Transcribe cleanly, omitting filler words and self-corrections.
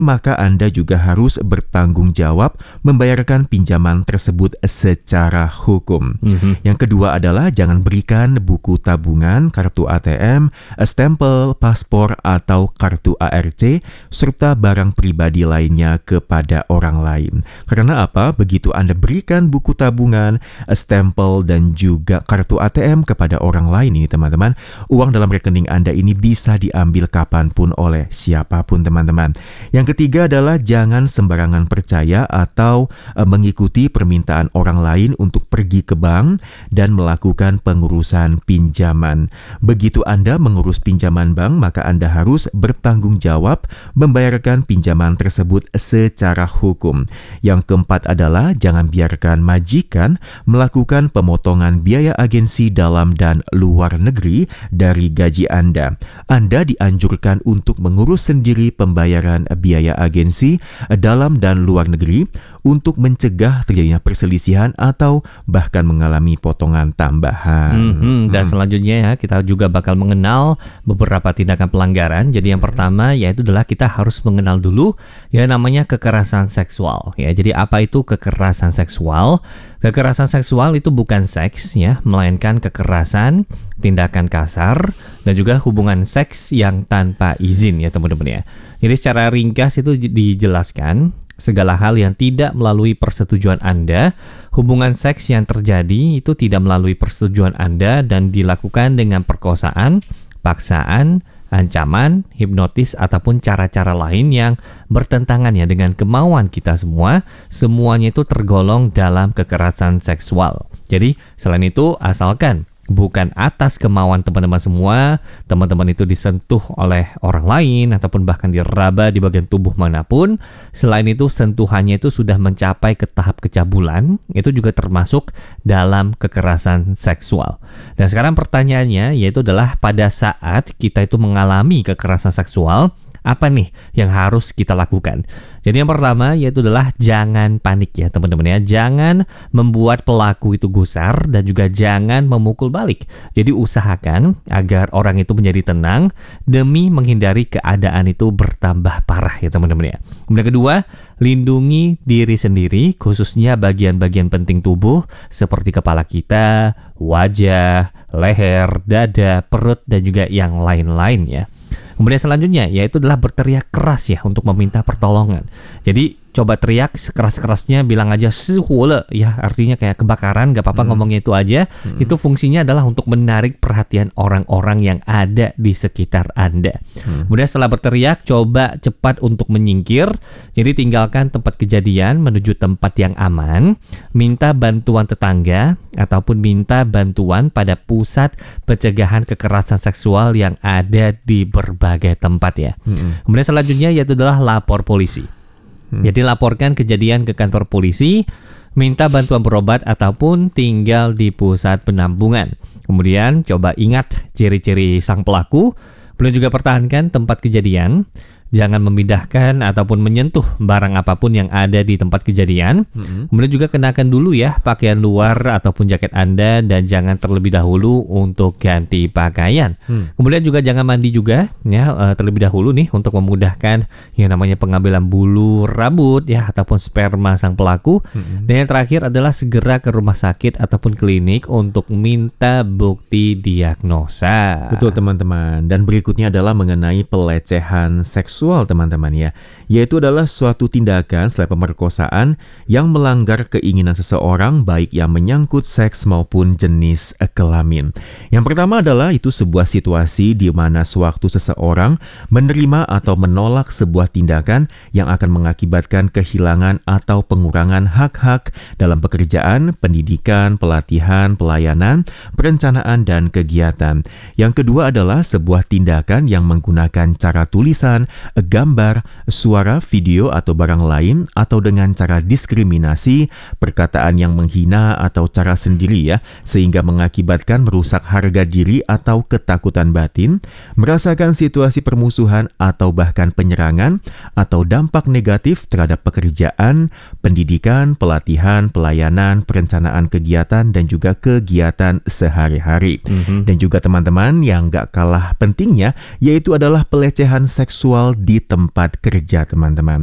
maka Anda juga harus bertanggung jawab membayarkan pinjaman tersebut secara hukum. Yang kedua adalah jangan berikan buku tabungan, kartu ATM, stempel, paspor, atau kartu ARC, serta barang pribadi lainnya kepada orang lain. Karena apa? Begitu Anda berikan buku tabungan, stempel, dan juga kartu ATM kepada orang lain ini teman-teman, uang dalam rekening Anda ini bisa diambil kapanpun oleh siapapun teman-teman. Yang ketiga adalah jangan sembarangan percaya atau mengikuti permintaan orang lain untuk pergi ke bank dan melakukan pengurusan pinjaman. Begitu Anda mengurus pinjaman bank, maka Anda harus bertanggung jawab membayarkan pinjaman tersebut secara hukum. Yang keempat adalah jangan biarkan majikan melakukan pemotongan biaya agensi dalam dan luar negeri dari gaji Anda. Anda dianjurkan untuk mengurus sendiri pembayaran biaya agensi dalam dan luar negeri untuk mencegah terjadinya perselisihan atau bahkan mengalami potongan tambahan. Dan selanjutnya ya, kita juga bakal mengenal beberapa tindakan pelanggaran. Jadi yang pertama yaitu adalah kita harus mengenal dulu ya namanya kekerasan seksual. Ya, jadi apa itu kekerasan seksual? Kekerasan seksual itu bukan seks ya, melainkan kekerasan, tindakan kasar, dan juga hubungan seks yang tanpa izin ya teman-teman ya. Jadi secara ringkas itu dijelaskan segala hal yang tidak melalui persetujuan Anda, hubungan seks yang terjadi itu tidak melalui persetujuan Anda dan dilakukan dengan perkosaan, paksaan, ancaman, hipnotis, ataupun cara-cara lain yang bertentangan ya dengan kemauan kita semua, semuanya itu tergolong dalam kekerasan seksual. Jadi selain itu, asalkan bukan atas kemauan teman-teman semua, teman-teman itu disentuh oleh orang lain ataupun bahkan diraba di bagian tubuh manapun. Selain itu, sentuhannya itu sudah mencapai ke tahap kecabulan, itu juga termasuk dalam kekerasan seksual. Dan sekarang pertanyaannya yaitu adalah pada saat kita itu mengalami kekerasan seksual, apa nih yang harus kita lakukan? Jadi yang pertama yaitu adalah jangan panik ya teman-teman ya. Jangan membuat pelaku itu gusar dan juga jangan memukul balik. Jadi usahakan agar orang itu menjadi tenang demi menghindari keadaan itu bertambah parah ya teman-teman ya. Kemudian kedua, lindungi diri sendiri khususnya bagian-bagian penting tubuh seperti kepala kita, wajah, leher, dada, perut, dan juga yang lain-lain ya. Kemudian selanjutnya yaitu adalah berteriak keras ya untuk meminta pertolongan. Jadi coba teriak sekeras-kerasnya, bilang aja "suhule" ya, artinya kayak kebakaran, gak apa-apa ngomongnya itu aja. Itu fungsinya adalah untuk menarik perhatian orang-orang yang ada di sekitar Anda. Kemudian setelah berteriak, coba cepat untuk menyingkir. Jadi tinggalkan tempat kejadian menuju tempat yang aman, minta bantuan tetangga ataupun minta bantuan pada pusat pencegahan kekerasan seksual yang ada di berbagai tempat ya. Kemudian selanjutnya yaitu adalah lapor polisi. Jadi laporkan kejadian ke kantor polisi, minta bantuan berobat ataupun tinggal di pusat penampungan. Kemudian coba ingat ciri-ciri sang pelaku, belum juga pertahankan tempat kejadian. Jangan memindahkan ataupun menyentuh barang apapun yang ada di tempat kejadian. Kemudian juga kenakan dulu ya pakaian luar ataupun jaket Anda dan jangan terlebih dahulu untuk ganti pakaian. Kemudian juga jangan mandi juga ya terlebih dahulu nih untuk memudahkan yang namanya pengambilan bulu rambut ya ataupun sperma sang pelaku. Dan yang terakhir adalah segera ke rumah sakit ataupun klinik untuk minta bukti diagnosa. Betul teman-teman. Dan berikutnya adalah mengenai pelecehan seksual teman-teman ya, yaitu adalah suatu tindakan selain pemerkosaan yang melanggar keinginan seseorang baik yang menyangkut seks maupun jenis kelamin. Yang pertama adalah itu sebuah situasi di mana sewaktu seseorang menerima atau menolak sebuah tindakan yang akan mengakibatkan kehilangan atau pengurangan hak-hak dalam pekerjaan, pendidikan, pelatihan, pelayanan, perencanaan, dan kegiatan. Yang kedua adalah sebuah tindakan yang menggunakan cara tulisan, gambar, suara, video, atau barang lain, atau dengan cara diskriminasi, perkataan yang menghina, atau cara sendiri ya, sehingga mengakibatkan merusak harga diri atau ketakutan batin, merasakan situasi permusuhan atau bahkan penyerangan, atau dampak negatif terhadap pekerjaan, pendidikan, pelatihan, pelayanan, perencanaan kegiatan, dan juga kegiatan sehari-hari. Dan juga teman-teman yang gak kalah pentingnya, yaitu adalah pelecehan seksual di tempat kerja, teman-teman.